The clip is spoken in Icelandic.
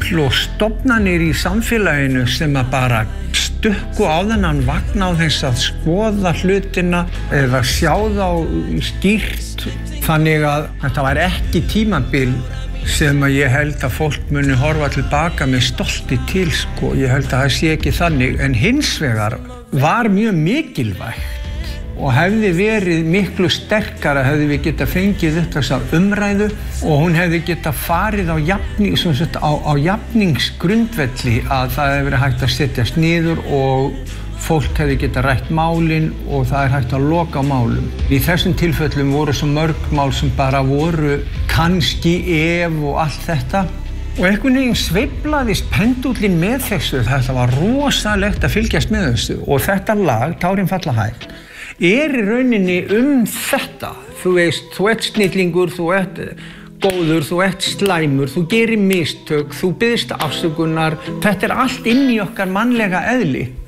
öfl og stofnanir í samfélaginu sem að bara stukku á þennan vagn á þess að skoða hlutina eða sjá þá skýrt. Þannig að þetta var ekki tímabil sem að ég held að fólk muni horfa tilbaka með stolti til, sko. Ég held að það sé ekki þannig, en hins vegar var mjög mikilvægt og hefði verið miklu sterkara hefði við getað fengið upp þessa umræðu og hún hefði getað farið á jafningsgrundvelli að það hefði verið hægt að setjast niður og fólk hefði getað rætt málin og það hægt að loka á málum. Í þessum tilfellum voru svo mörg mál sem bara voru kannski ef og allt þetta. Og einhvern veginn sveiflaðist pendúllinn með þessu. Þetta var rosalegt að fylgjast með þessu. Og þetta lag, Tárin falla hægt, í rauninni þetta. Þú veist, þú ert snillingur, þú ert góður, þú ert slæmur, þú gerir mistök, þú biðst afsökunar. Þetta allt inn í okkar mannlega eðli.